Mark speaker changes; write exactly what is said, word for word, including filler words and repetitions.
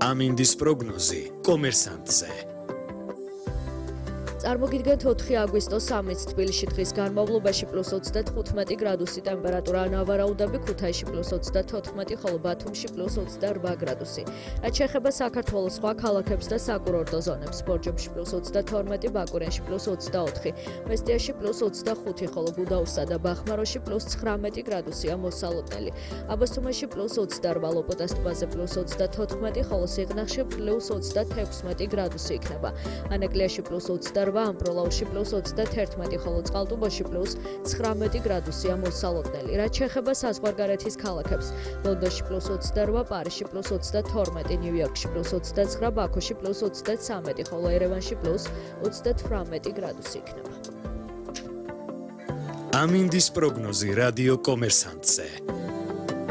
Speaker 1: ამინდის პროგნოზი კომერსანტზე.
Speaker 2: წარმოგიდგენთ ოთხი აგვისტოს სამიც თბილისში დღის განმავლობაში პლუს ოცდათხუთმეტი გრადუსი ტემპერატურა, ნავარაუდები ქუთაისში პლუს ოცდათოთხმეტი, ხოლო ბათუმში პლუს ოცდარვა გრადუსი. რაც შეეხება საქართველოს სხვა ქალაქებს და საკურორტო ზონებს, ბორჯომში პლუს ოცდათორმეტი, ბაკურიანში პლუს ოცდაოთხი, მესტიაში პლუს ოცდახუთი, ხოლო გუდაურსა და ბახმაროში პლუს ცხრამეტი გრადუსია მოსალოდნელი. აბასთუმანში პლუს ოცდარვა, ლოპოტას ტბაზე პლუს ოცდათოთხმეტი, ხოლო სიღნაღში პლუს ოცდათექვსმეტი გრადუსი იქნება. ანეკლიაში პლუს ოცდარვა, ამბროლაურში პლუს ოცდათერთმეტი, ხოლო წყალტუბოში პლუს ცხრამეტი გრადუსია მოსალოდნელი. რაც შეეხება საზღვარგარეთის ქალაქებს, ლონდონში პლუს ოცდარვა, პარიზში პლუს ოცდათორმეტი, ნიუ-იორკში პლუს ოცდაცხრა, ბაქოში პლუს ოცდაცამეტი, ხოლო ერევანში პლუს ოცდათვრამეტი გრადუსი იქნება.
Speaker 1: ამინდის პროგნოზი რადიო კომერსანტზე.